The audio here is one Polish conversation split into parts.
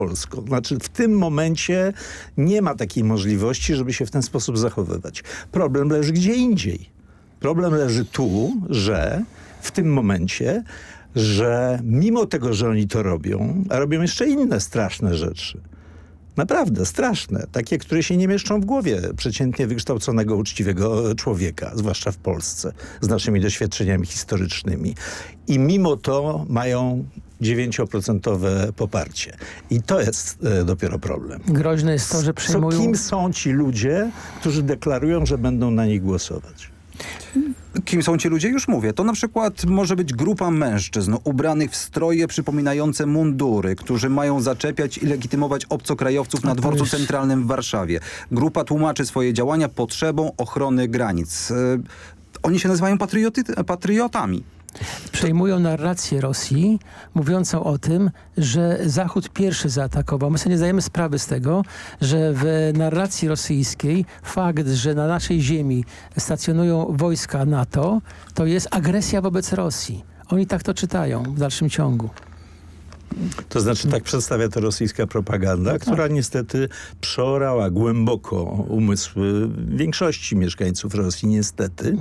Polską. Znaczy w tym momencie nie ma takiej możliwości, żeby się w ten sposób zachowywać. Problem leży gdzie indziej. Problem leży tu, że w tym momencie, że mimo tego, że oni to robią, a robią jeszcze inne straszne rzeczy. Naprawdę straszne. Takie, które się nie mieszczą w głowie przeciętnie wykształconego, uczciwego człowieka, zwłaszcza w Polsce, z naszymi doświadczeniami historycznymi. I mimo to mają 9% poparcie. I to jest dopiero problem. Groźne jest to, że przejmują... Kim są ci ludzie, którzy deklarują, że będą na nich głosować? Kim są ci ludzie? Już mówię. To na przykład może być grupa mężczyzn ubranych w stroje przypominające mundury, którzy mają zaczepiać i legitymować obcokrajowców na dworcu centralnym w Warszawie. Grupa tłumaczy swoje działania potrzebą ochrony granic. Oni się nazywają patriotami. Przejmują narrację Rosji, mówiącą o tym, że Zachód pierwszy zaatakował. My sobie nie zdajemy sprawy z tego, że w narracji rosyjskiej fakt, że na naszej ziemi stacjonują wojska NATO, to jest agresja wobec Rosji. Oni tak to czytają w dalszym ciągu. To znaczy tak przedstawia to rosyjska propaganda, która niestety przeorała głęboko umysły większości mieszkańców Rosji, niestety.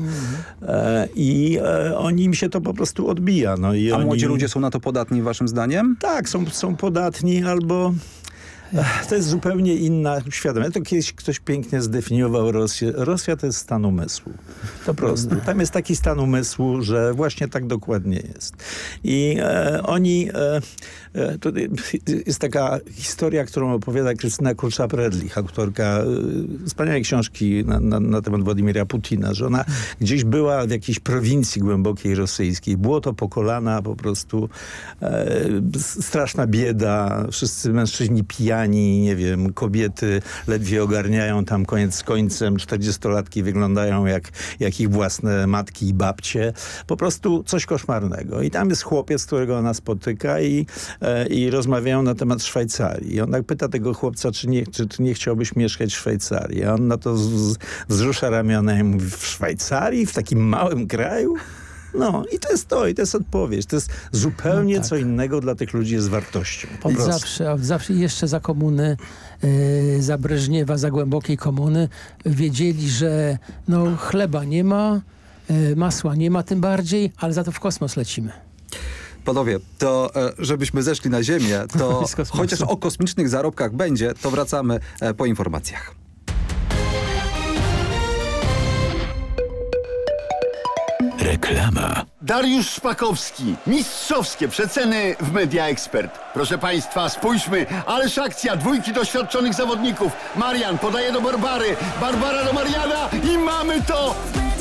Im się to po prostu odbija. No i młodzi ludzie są na to podatni waszym zdaniem? Tak, są podatni albo... To jest zupełnie inna świadomość. To kiedyś ktoś pięknie zdefiniował Rosję. Rosja to jest stan umysłu. Po prostu. Tam jest taki stan umysłu, że właśnie tak dokładnie jest. I to jest taka historia, którą opowiada Krystyna Kulcza-Predlich, autorka wspaniałej książki na temat Władimira Putina, że ona gdzieś była w jakiejś prowincji głębokiej rosyjskiej. Było to po kolana po prostu straszna bieda. Wszyscy mężczyźni pijani, nie wiem, kobiety ledwie ogarniają tam koniec z końcem, 40-latki wyglądają jak ich własne matki i babcie. Po prostu coś koszmarnego. I tam jest chłopiec, którego ona spotyka i rozmawiają na temat Szwajcarii. I ona pyta tego chłopca, czy nie chciałbyś mieszkać w Szwajcarii. A on na to wzrusza ramionami i mówi, w Szwajcarii? W takim małym kraju? No i to jest odpowiedź. To jest zupełnie co innego dla tych ludzi jest wartością. Od zawsze jeszcze za komuny, za Breżniewa, za głębokiej komuny wiedzieli, że chleba nie ma, masła nie ma tym bardziej, ale za to w kosmos lecimy. Panowie, to żebyśmy zeszli na Ziemię, to chociaż o kosmicznych zarobkach będzie, to wracamy po informacjach. Reklama. Dariusz Szpakowski. Mistrzowskie przeceny w Media Expert. Proszę Państwa, spójrzmy, ależ akcja, dwójki doświadczonych zawodników. Marian podaje do Barbary, Barbara do Mariana i mamy to!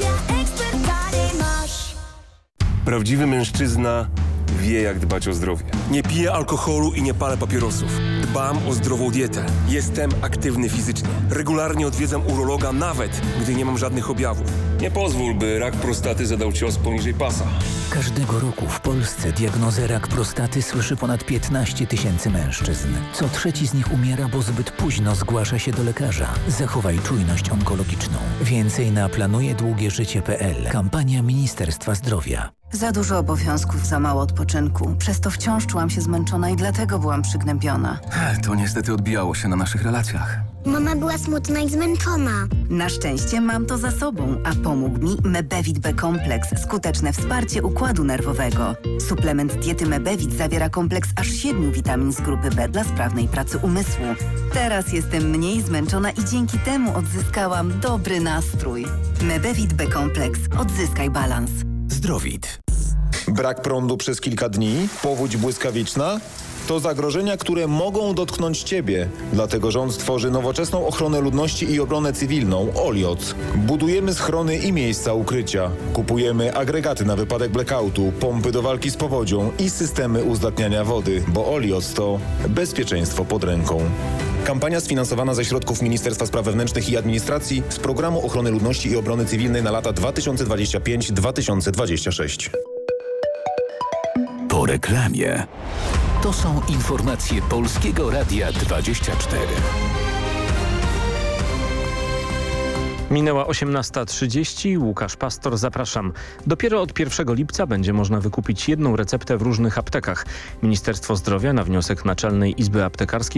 Prawdziwy mężczyzna wie, jak dbać o zdrowie. Nie piję alkoholu i nie palę papierosów. Dbam o zdrową dietę. Jestem aktywny fizycznie. Regularnie odwiedzam urologa, nawet gdy nie mam żadnych objawów. Nie pozwól, by rak prostaty zadał cios poniżej pasa. Każdego roku w Polsce diagnozę rak prostaty słyszy ponad 15 000 mężczyzn. Co trzeci z nich umiera, bo zbyt późno zgłasza się do lekarza. Zachowaj czujność onkologiczną. Więcej na planujedługieżycie.pl. Kampania Ministerstwa Zdrowia. Za dużo obowiązków, za mało odpoczynku. Przez to wciąż czułam się zmęczona i dlatego byłam przygnębiona. To niestety odbijało się na naszych relacjach. Mama była smutna i zmęczona. Na szczęście mam to za sobą, a pomógł mi Mebevit B-kompleks. Skuteczne wsparcie układu nerwowego. Suplement diety Mebevit zawiera kompleks aż 7 witamin z grupy B dla sprawnej pracy umysłu. Teraz jestem mniej zmęczona i dzięki temu odzyskałam dobry nastrój. Mebevit B-kompleks. Odzyskaj balans. Zdrowit. Brak prądu przez kilka dni, powódź błyskawiczna to zagrożenia, które mogą dotknąć Ciebie. Dlatego rząd tworzy nowoczesną ochronę ludności i obronę cywilną OLIOC. Budujemy schrony i miejsca ukrycia. Kupujemy agregaty na wypadek blackoutu, pompy do walki z powodzią i systemy uzdatniania wody, bo OLIOC to bezpieczeństwo pod ręką. Kampania sfinansowana ze środków Ministerstwa Spraw Wewnętrznych i Administracji z Programu Ochrony Ludności i Obrony Cywilnej na lata 2025-2026. Po reklamie. To są informacje Polskiego Radia 24. Minęła 18:30. Łukasz Pastor, zapraszam. Dopiero od 1 lipca będzie można wykupić jedną receptę w różnych aptekach. Ministerstwo Zdrowia na wniosek Naczelnej Izby Aptekarskiej